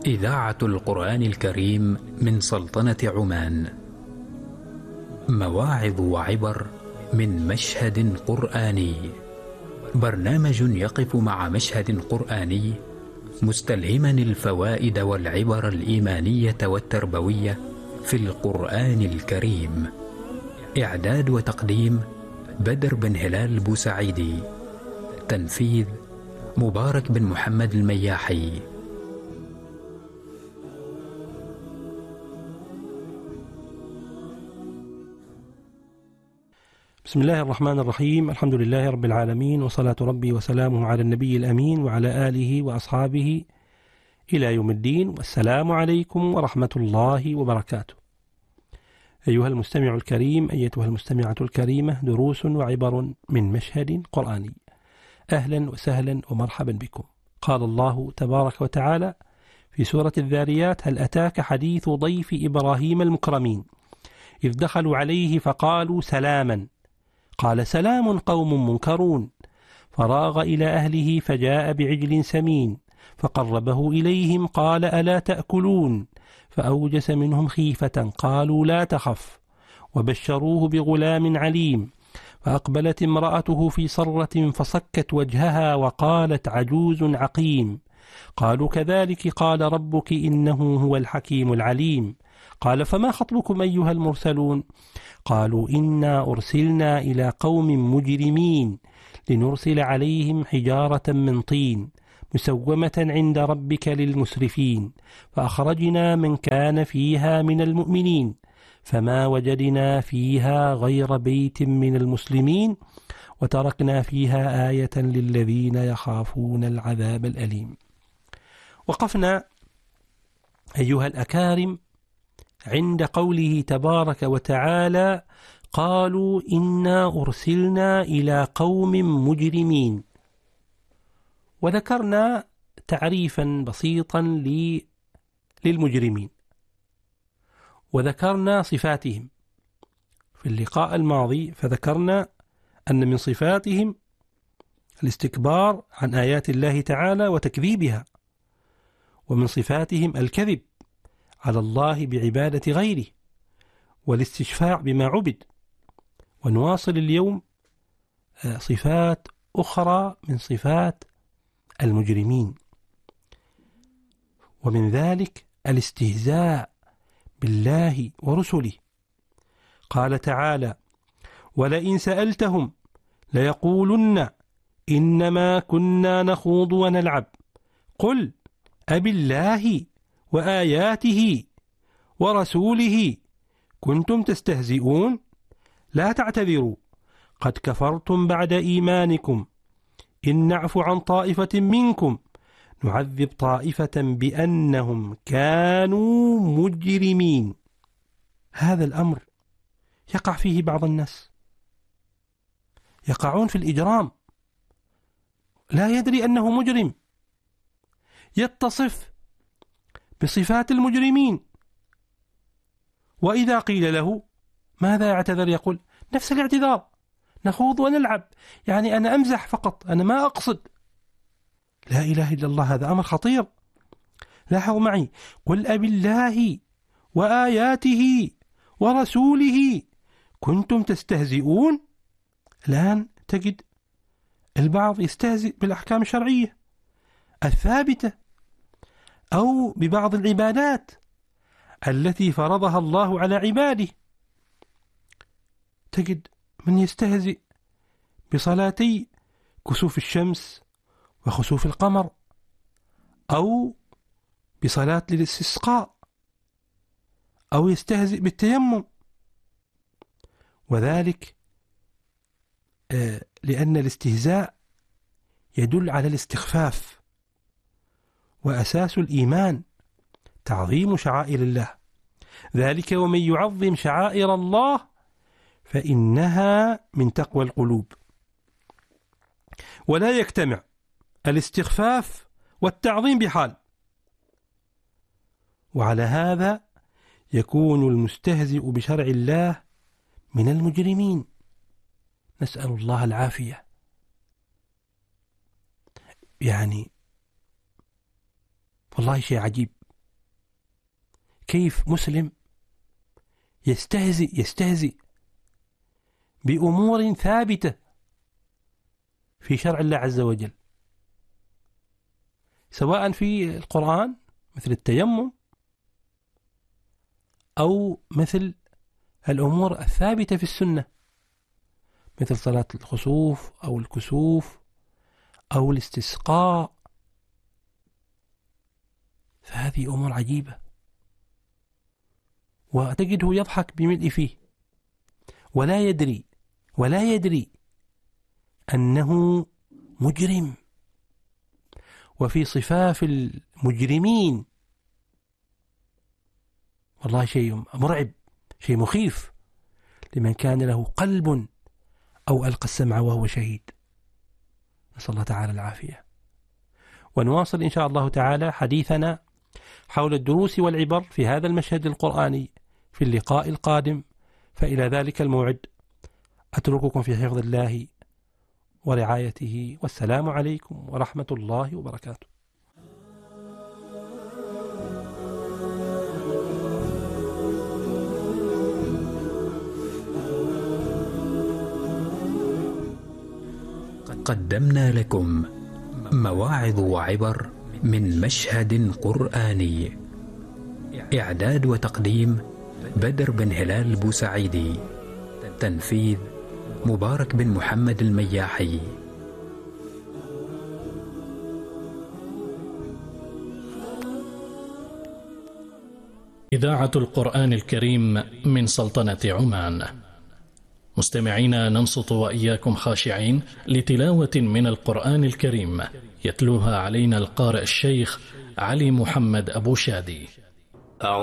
إذاعة القرآن الكريم من سلطنة عمان. مواعظ وعبر من مشهد قرآني. برنامج يقف مع مشهد قرآني مستلهما الفوائد والعبر الإيمانية والتربوية في القرآن الكريم. إعداد وتقديم بدر بن هلال بوسعيدي. تنفيذ مبارك بن محمد المياحي. بسم الله الرحمن الرحيم. الحمد لله رب العالمين، وصلاة ربي وسلامه على النبي الأمين وعلى آله وأصحابه إلى يوم الدين، والسلام عليكم ورحمة الله وبركاته. أيها المستمع الكريم، أيتها المستمعة الكريمة، دروس وعبر من مشهد قرآني. أهلا وسهلا ومرحبا بكم. قال الله تبارك وتعالى في سورة الذاريات: هل أتاك حديث ضيف إبراهيم المكرمين إذ دخلوا عليه فقالوا سلاما قال سلام قوم منكرون فراغ إلى أهله فجاء بعجل سمين فقربه إليهم قال ألا تأكلون فأوجس منهم خيفة قالوا لا تخف وبشروه بغلام عليم فأقبلت امرأته في صرة فصكت وجهها وقالت عجوز عقيم قالوا كذلك قال ربك إنه هو الحكيم العليم قال فما خطبكم أيها المرسلون قالوا إنا أرسلنا إلى قوم مجرمين لنرسل عليهم حجارة من طين مسومة عند ربك للمسرفين فأخرجنا من كان فيها من المؤمنين فما وجدنا فيها غير بيت من المسلمين وتركنا فيها آية للذين يخافون العذاب الأليم. وقفنا أيها الأكارم عند قوله تبارك وتعالى: قالوا إنا أرسلنا إلى قوم مجرمين. وذكرنا تعريفا بسيطا للمجرمين، وذكرنا صفاتهم في اللقاء الماضي، فذكرنا أن من صفاتهم الاستكبار عن آيات الله تعالى وتكذيبها، ومن صفاتهم الكذب على الله بعبادة غيره والاستشفاع بما عبد. ونواصل اليوم صفات أخرى من صفات المجرمين، ومن ذلك الاستهزاء بالله ورسله. قال تعالى: ولئن سألتهم ليقولن إنما كنا نخوض ونلعب قل أبالله وآياته ورسوله كنتم تستهزئون لا تعتذروا قد كفرتم بعد إيمانكم إن نعفو عن طائفة منكم نعذب طائفة بأنهم كانوا مجرمين. هذا الأمر يقع فيه بعض الناس، يقعون في الإجرام، لا يدري أنه مجرم، يتصف بصفات المجرمين، وإذا قيل له ماذا يعتذر يقول نفس الاعتذار: نخوض ونلعب، يعني أنا أمزح فقط، أنا ما أقصد. لا إله إلا الله، هذا أمر خطير. لاحظوا معي: قل أبالله وآياته ورسوله كنتم تستهزئون. الآن تجد البعض يستهزئ بالأحكام الشرعية الثابتة أو ببعض العبادات التي فرضها الله على عباده. تجد من يستهزئ بصلاتي كسوف الشمس وخسوف القمر، أو بصلاة للاستسقاء، أو يستهزئ بالتيمم، وذلك لأن الاستهزاء يدل على الاستخفاف، وأساس الإيمان تعظيم شعائر الله، ذلك ومن يعظم شعائر الله فإنها من تقوى القلوب. ولا يجتمع الاستخفاف والتعظيم بحال، وعلى هذا يكون المستهزئ بشرع الله من المجرمين، نسأل الله العافية. يعني والله شيء عجيب. كيف مسلم يستهزئ بأمور ثابتة في شرع الله عز وجل، سواء في القرآن مثل التيمم أو مثل الأمور الثابتة في السنة مثل صلاة الخسوف أو الكسوف أو الاستسقاء. فهذه أمور عجيبة، وتجده يضحك بملء فيه ولا يدري أنه مجرم، وفي صفاف المجرمين. والله شيء مرعب، شيء مخيف لمن كان له قلب أو ألقى السمع وهو شهيد. نسأل الله تعالى العافية. ونواصل إن شاء الله تعالى حديثنا حول الدروس والعبر في هذا المشهد القرآني في اللقاء القادم، فإلى ذلك الموعد أترككم في حفظ الله ورعايته، والسلام عليكم ورحمة الله وبركاته. قدمنا لكم مواعظ وعبر من مشهد قرآني. إعداد وتقديم بدر بن هلال البوسعيدي. تنفيذ مبارك بن محمد المياحي. إذاعة القرآن الكريم من سلطنة عمان. مستمعينا، ننصت وإياكم خاشعين لتلاوة من القرآن الكريم يتلوها علينا القارئ الشيخ علي محمد أبو شادي.